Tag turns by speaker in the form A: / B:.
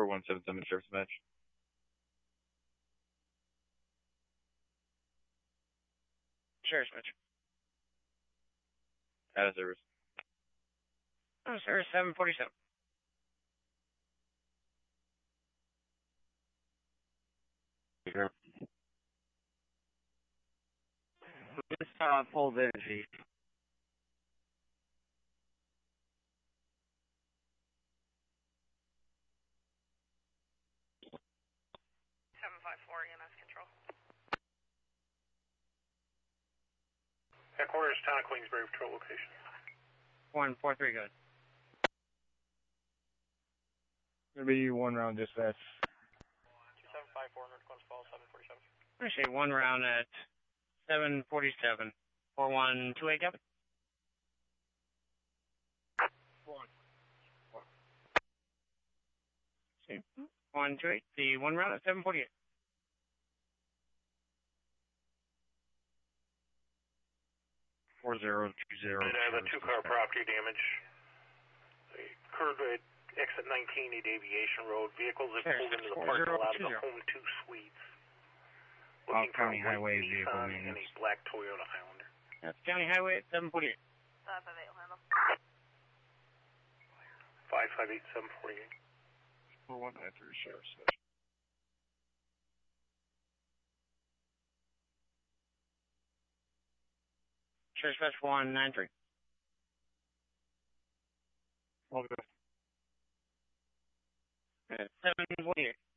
A: 4177 Sheriff's Match.
B: Sheriff's Match.
A: Out of service.
B: Out of service, 747. This pulls energy.
C: EMS control.
D: Headquarters, Town of Queensbury, patrol location.
B: 143, good.
E: Gonna be one round dispatch.
D: 2754, North Falls, 747.
B: I say one round at 747. 4128, Captain. 128, the one round at 748.
A: Four zero two zero.
D: And I have a two-car property damage. Occurred at exit 19 at Aviation Road. Vehicles have pulled into the parking lot of the Home 2 Suites. Looking for a
E: County Highway vehicle
D: Nissan and a black Toyota Highlander.
B: That's County Highway at 748.
C: 558 will handle.
D: 558 748.
A: 4193 Sheriff's Match.
B: Sheriff's Match 193.
E: Okay.
B: At 748.